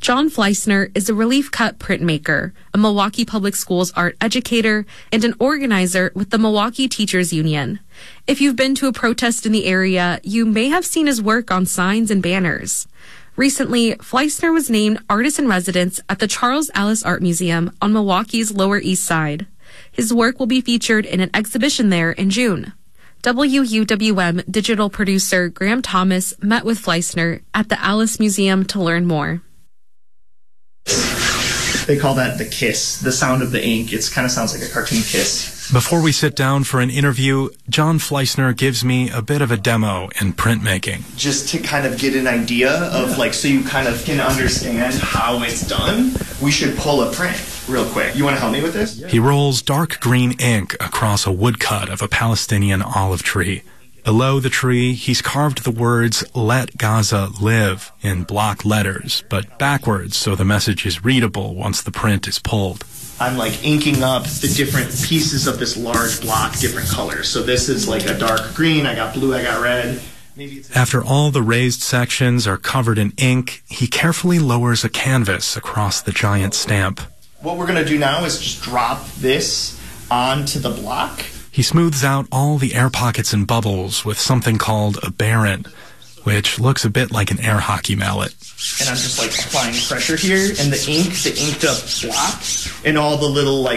John Fleissner is a relief cut printmaker, a Milwaukee Public Schools art educator, and an organizer with the Milwaukee Teachers Union. If you've been to a protest in the area, you may have seen his work on signs and banners. Recently, Fleissner was named Artist in Residence at the Charles Allis Art Museum on Milwaukee's Lower East Side. His work will be featured in an exhibition there in June. WUWM digital producer Graham Thomas met with Fleissner at the Allis Museum to learn more. They call that the kiss, the sound of the ink. It kind of sounds like a cartoon kiss. Before we sit down for an interview, John Fleissner gives me a bit of a demo in printmaking. Just to kind of get an idea of, so you kind of can understand how it's done, we should pull a print real quick. You want to help me with this? He rolls dark green ink across a woodcut of a Palestinian olive tree. Below the tree, he's carved the words, "Let Gaza live," in block letters, but backwards so the message is readable once the print is pulled. I'm inking up the different pieces of this large block, different colors. So this is a dark green, I got blue, I got red. After all the raised sections are covered in ink, he carefully lowers a canvas across the giant stamp. What we're going to do now is just drop this onto the block. He smooths out all the air pockets and bubbles with something called a Baron, which looks a bit like an air hockey mallet. And I'm just applying pressure here, and the inked up block and all the little